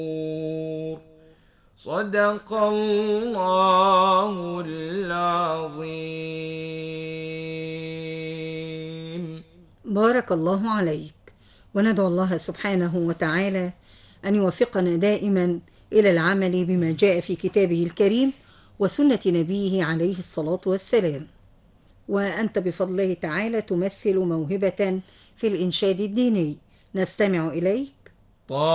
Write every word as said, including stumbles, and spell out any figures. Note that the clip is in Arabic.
صدق الله العظيم. بارك الله عليك. وندعو الله سبحانه وتعالى أن يوفقنا دائما إلى العمل بما جاء في كتابه الكريم وسنة نبيه عليه الصلاة والسلام. وأنت بفضله تعالى تمثل موهبة في الإنشاد الديني، نستمع إليك.